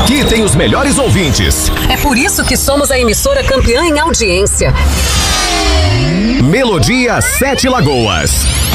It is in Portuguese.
Aqui tem os melhores ouvintes. É por isso que somos a emissora campeã em audiência. Melodia Sete Lagoas.